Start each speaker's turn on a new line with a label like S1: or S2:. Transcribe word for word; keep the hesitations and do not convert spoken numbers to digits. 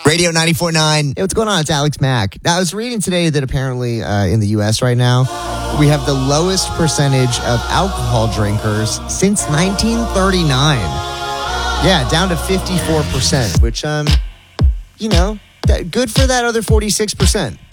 S1: Radio ninety-four point nine.
S2: Hey, what's going on? It's Alex Mack. Now, I was reading today that apparently uh, in the U S right now, we have the lowest percentage of alcohol drinkers since nineteen thirty-nine. Yeah, down to fifty-four percent, which, um, you know, that, good for that other forty-six percent.